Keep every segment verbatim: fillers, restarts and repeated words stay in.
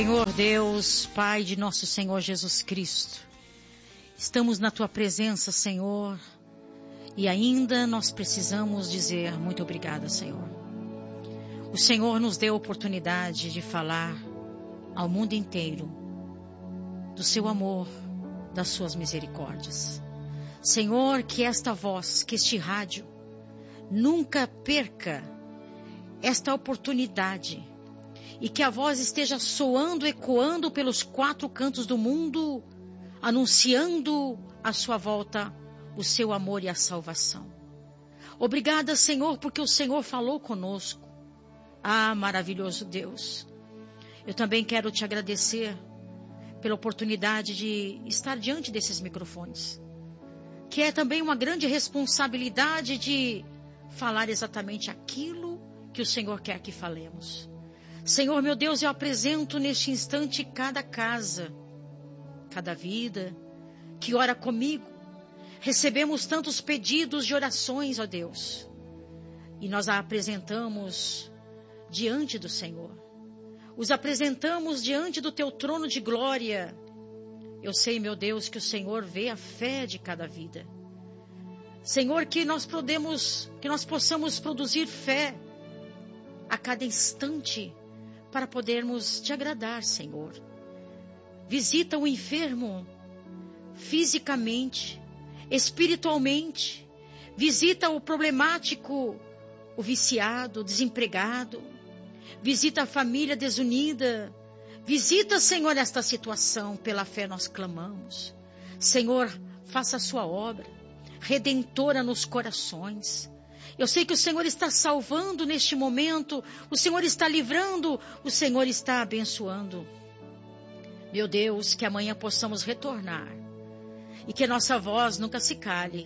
Senhor Deus, Pai de nosso Senhor Jesus Cristo, estamos na Tua presença, Senhor, e ainda nós precisamos dizer muito obrigada, Senhor. O Senhor nos deu a oportunidade de falar ao mundo inteiro do Seu amor, das Suas misericórdias. Senhor, que esta voz, que este rádio, nunca perca esta oportunidade e que a voz esteja soando, ecoando pelos quatro cantos do mundo, anunciando a sua volta, o seu amor e a salvação. Obrigada, Senhor, porque o Senhor falou conosco. Ah, maravilhoso Deus. Eu também quero te agradecer pela oportunidade de estar diante desses microfones, que é também uma grande responsabilidade de falar exatamente aquilo que o Senhor quer que falemos. Senhor, meu Deus, eu apresento neste instante cada casa, cada vida que ora comigo. Recebemos tantos pedidos de orações, ó Deus, e nós a apresentamos diante do Senhor. Os apresentamos diante do Teu trono de glória. Eu sei, meu Deus, que o Senhor vê a fé de cada vida. Senhor, que nós podemos, que nós possamos produzir fé a cada instante para podermos te agradar, Senhor. Visita o enfermo fisicamente, espiritualmente. Visita o problemático, o viciado, o desempregado. Visita a família desunida. Visita, Senhor, esta situação. Pela fé nós clamamos. Senhor, faça a sua obra redentora nos corações. Eu sei que o Senhor está salvando neste momento, o Senhor está livrando, o Senhor está abençoando. Meu Deus, que amanhã possamos retornar e que a nossa voz nunca se cale,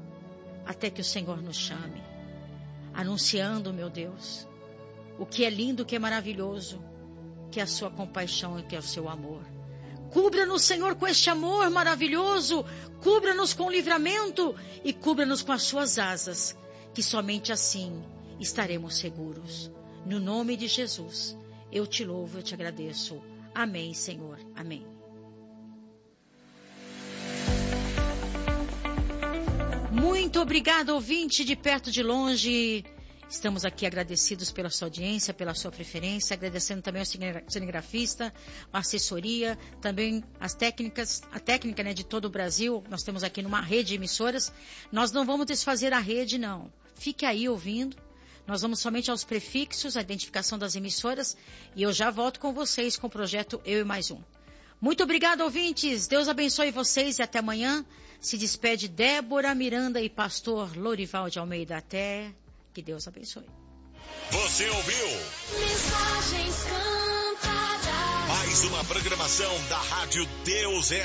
até que o Senhor nos chame, anunciando, meu Deus, o que é lindo, o que é maravilhoso, que é a sua compaixão e que é o seu amor. Cubra-nos, Senhor, com este amor maravilhoso, cubra-nos com o livramento e cubra-nos com as suas asas, que somente assim estaremos seguros. No nome de Jesus, eu te louvo, eu te agradeço. Amém, Senhor. Amém. Muito obrigado, ouvinte de perto de longe. Estamos aqui agradecidos pela sua audiência, pela sua preferência, agradecendo também ao cinegrafista, a assessoria, também as técnicas, a técnica, né, de todo o Brasil. Nós temos aqui numa rede de emissoras. Nós não vamos desfazer a rede, não. Fique aí ouvindo. Nós vamos somente aos prefixos, a identificação das emissoras, e eu já volto com vocês com o projeto Eu e Mais Um. Muito obrigado, ouvintes. Deus abençoe vocês e até amanhã. Se despede Débora Miranda e pastor Lorival de Almeida. Até... Que Deus abençoe. Você ouviu? Mensagens cantadas. Mais uma programação da Rádio Deus é